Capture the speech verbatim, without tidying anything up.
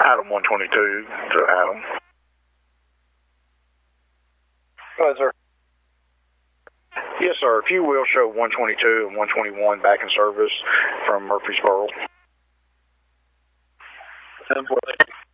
Adam one twenty-two to Adam. Go ahead, sir. Yes, sir. If you will, show one twenty-two and one twenty-one back in service from Murfreesboro. ten four.